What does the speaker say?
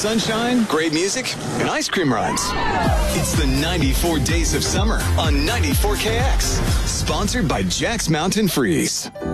sunshine, great music, and ice cream runs. It's the 94 Days of Summer on 94KX. Sponsored by Jack's Mountain Freeze.